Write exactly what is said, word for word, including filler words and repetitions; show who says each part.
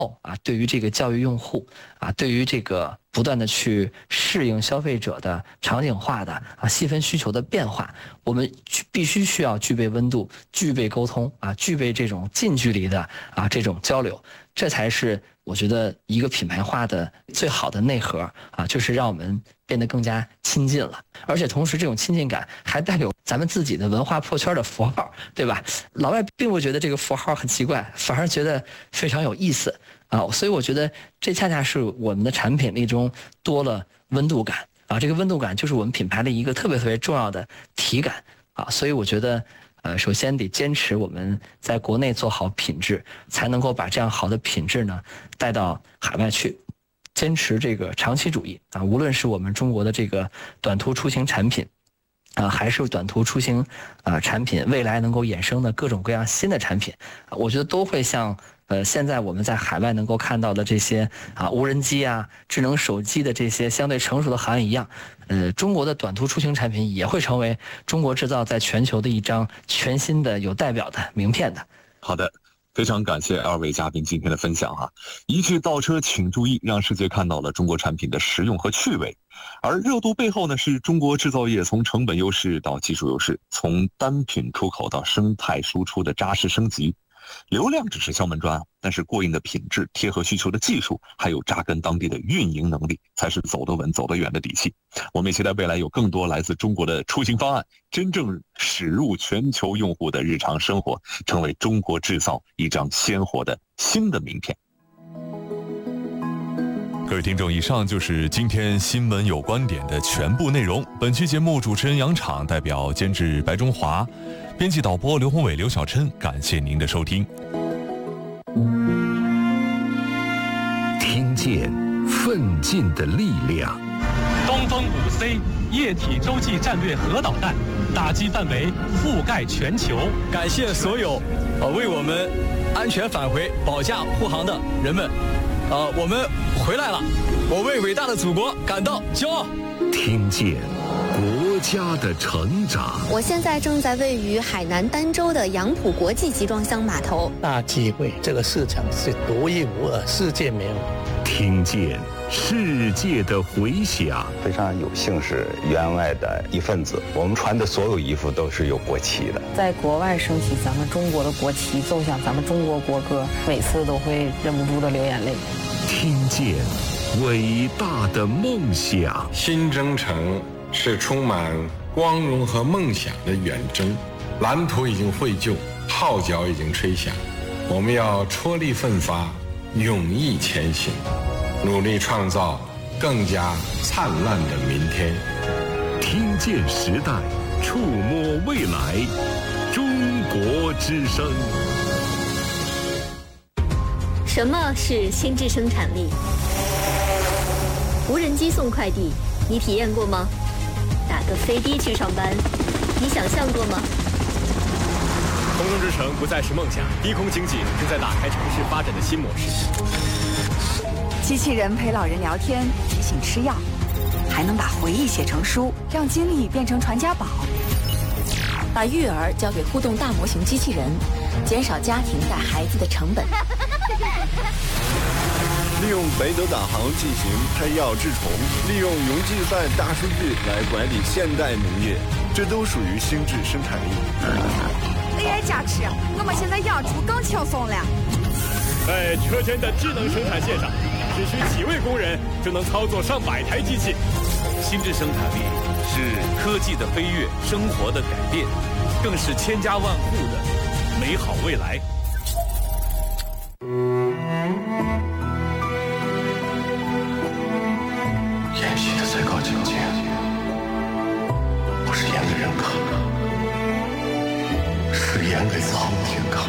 Speaker 1: 啊，对于这个教育用户啊，对于这个不断的去适应消费者的场景化的啊细分需求的变化，我们必须需要具备温度，具备沟通啊，具备这种近距离的啊这种交流，这才是我觉得一个品牌化的最好的内核啊，就是让我们变得更加亲近了，而且同时这种亲近感还带有咱们自己的文化破圈的符号，对吧？老外并不觉得这个符号很奇怪，反而觉得非常有意思啊，所以我觉得这恰恰是我们的产品力中多了温度感啊，这个温度感就是我们品牌的一个特别特别重要的体感啊，所以我觉得呃，首先得坚持我们在国内做好品质，才能够把这样好的品质呢带到海外去。坚持这个长期主义啊，无论是我们中国的这个短途出行产品啊，还是短途出行啊产品，未来能够衍生的各种各样新的产品，我觉得都会像呃现在我们在海外能够看到的这些啊无人机啊、智能手机的这些相对成熟的行业一样，呃，中国的短途出行产品也会成为中国制造在全球的一张全新的有代表的名片的。
Speaker 2: 好的。非常感谢二位嘉宾今天的分享哈！一句造车请注意，让世界看到了中国产品的实用和趣味。而热度背后呢，是中国制造业从成本优势到技术优势，从单品出口到生态输出的扎实升级。流量只是敲门砖，但是过硬的品质、贴合需求的技术，还有扎根当地的运营能力，才是走得稳、走得远的底气。我们也期待未来有更多来自中国的出行方案，真正驶入全球用户的日常生活，成为中国制造一张鲜活的新的名片。
Speaker 3: 各位听众，以上就是今天新闻有观点的全部内容。本期节目主持人杨昶，代表监制白中华，编辑导播刘宏伟、刘小琛，感谢您的收听。
Speaker 4: 听见奋进的力量。
Speaker 5: 东风五 C 液体洲际战略核导弹打击范围覆盖全球。
Speaker 6: 感谢所有呃为我们安全返回保驾护航的人们。呃，我们回来了，我为伟大的祖国感到骄傲。
Speaker 4: 听见国家的成长。
Speaker 7: 我现在正在位于海南儋州的杨浦国际集装箱码头。
Speaker 8: 大机会，这个市场是独一无二，世界没有。
Speaker 4: 听见世界的回响。
Speaker 9: 非常有幸是员外的一份子，我们穿的所有衣服都是有国旗的。
Speaker 10: 在国外升起咱们中国的国旗，奏响咱们中国国歌，每次都会忍不住的流眼泪。
Speaker 4: 听见伟大的梦想。
Speaker 11: 新征程是充满光荣和梦想的远征，蓝图已经绘就，号角已经吹响，我们要踔厉奋发，勇毅前行，努力创造更加灿烂的明天。
Speaker 4: 听见时代，触摸未来，中国之声。
Speaker 7: 什么是心智生产力？无人机送快递，你体验过吗？打个飞的去上班，你想象过吗？
Speaker 6: 空中之城不再是梦想，低空经济正在打开城市发展的新模式。
Speaker 12: 机器人陪老人聊天，提醒吃药，还能把回忆写成书，让经历变成传家宝。
Speaker 13: 把育儿交给互动大模型机器人，减少家庭带孩子的成本。
Speaker 14: 利用北斗导航进行拍药治虫，利用云计算大数据来管理现代农业，这都属于心智生产力。
Speaker 12: A I 加持，我们现在养猪更轻松了。
Speaker 6: 在车间的智能生产线上，只需几位工人就能操作上百台机器。
Speaker 15: 心智生产力是科技的飞跃，生活的改变，更是千家万户的美好未来。
Speaker 16: 演戏的最高境界，不是演给人看，是演给苍天。